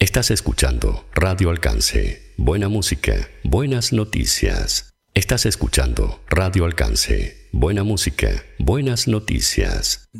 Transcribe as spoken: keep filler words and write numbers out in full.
Estás escuchando Radio Alcance. Buena música, buenas noticias. Estás escuchando Radio Alcance. Buena música, buenas noticias.